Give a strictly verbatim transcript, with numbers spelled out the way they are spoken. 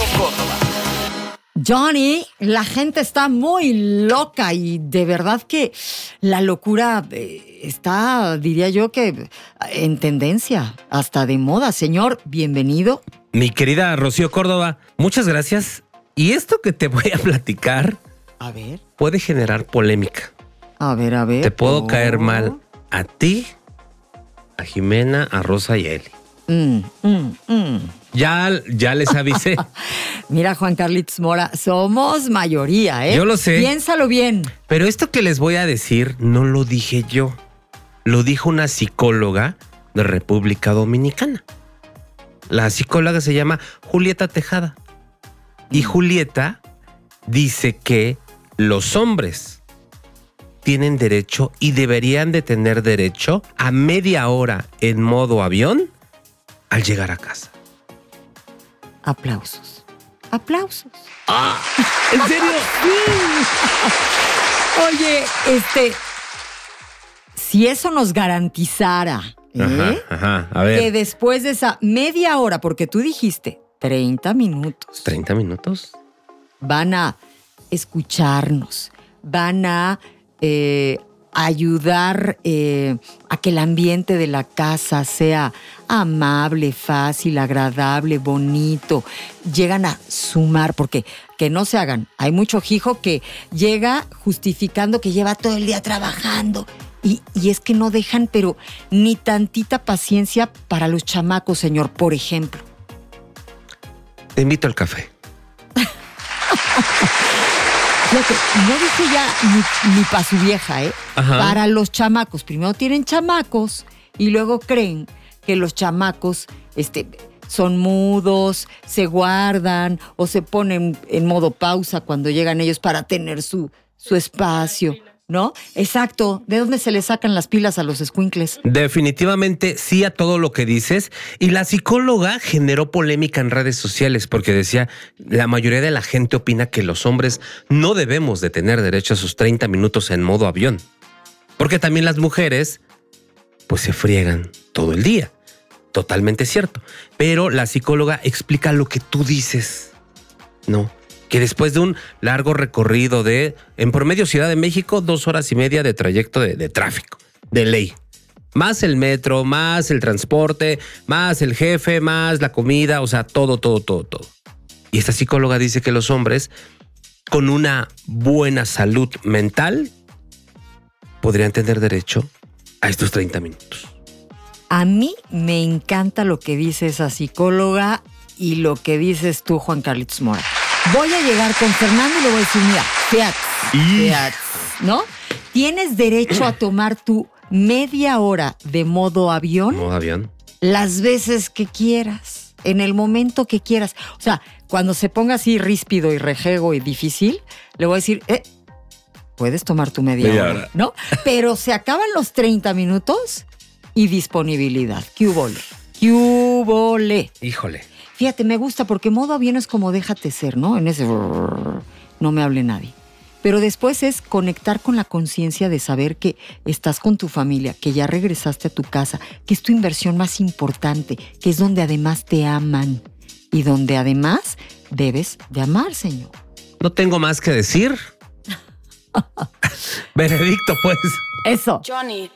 Córdoba. Johnny, la gente está muy loca y de verdad que la locura eh, está, diría yo que en tendencia, hasta de moda. Señor, bienvenido. Mi querida Rocío Córdoba, muchas gracias. Y esto que te voy a platicar A ver, puede generar polémica. a ver, a ver. Te puedo Oh. caer mal a ti, a Jimena, a Rosa y a Eli. Mm, mm, mm. Ya, ya les avisé. Mira, Juan Carlitos Mora, somos mayoría, ¿eh? Yo lo sé. Piénsalo bien. Pero esto que les voy a decir no lo dije yo. Lo dijo una psicóloga de República Dominicana. La psicóloga se llama Julieta Tejada. Y Julieta dice que los hombres tienen derecho y deberían de tener derecho a media hora en modo avión al llegar a casa. Aplausos. Aplausos. ¿En serio? Oye, este, si eso nos garantizara, ¿eh? Ajá, ajá. A ver. Que después de esa media hora, porque tú dijiste treinta minutos, ¿treinta minutos? van a escucharnos, van a eh, ayudar eh, a que el ambiente de la casa sea amable, fácil, agradable, bonito. Llegan a sumar, porque que no se hagan. Hay mucho hijo que llega justificando que lleva todo el día trabajando. Y, y es que no dejan, pero ni tantita paciencia para los chamacos, señor, por ejemplo. Te invito al café. Fíjate, no dije ya ni, ni para su vieja, ¿eh? Ajá. Para los chamacos. Primero tienen chamacos y luego creen que los chamacos este, son mudos, se guardan o se ponen en modo pausa cuando llegan ellos para tener su, su espacio, ¿no? Exacto. ¿De dónde se les sacan las pilas a los escuincles? Definitivamente sí a todo lo que dices. Y la psicóloga generó polémica en redes sociales porque decía, la mayoría de la gente opina que los hombres no debemos de tener derecho a sus treinta minutos en modo avión. Porque también las mujeres pues se friegan todo el día. Totalmente cierto. Pero la psicóloga explica lo que tú dices, ¿no? Que después de un largo recorrido de, en promedio Ciudad de México, dos horas y media de trayecto de, de tráfico, de ley. Más el metro, más el transporte, más el jefe, más la comida, o sea, todo, todo, todo, todo. Y esta psicóloga dice que los hombres con una buena salud mental podrían tener derecho a estos treinta minutos. A mí me encanta lo que dice esa psicóloga y lo que dices tú, Juan Carlitos Mora. Voy a llegar con Fernando y le voy a decir, mira, fíjate, fíjate, ¿no? Tienes derecho a tomar tu media hora de modo avión. Modo avión. Las veces que quieras, en el momento que quieras. O sea, cuando se ponga así ríspido y rejego y difícil, le voy a decir, eh, puedes tomar tu media, Media hora, hora. ¿no? Pero se acaban los treinta minutos y disponibilidad. ¿Qué hubo? ¿Qué hubo? Híjole. Fíjate, me gusta porque modo avión es como déjate ser, ¿no? En ese no me hable nadie. Pero después es conectar con la conciencia de saber que estás con tu familia, que ya regresaste a tu casa, que es tu inversión más importante, que es donde además te aman y donde además debes de amar, señor. No tengo más que decir. Benedicto, pues. Eso. Johnny.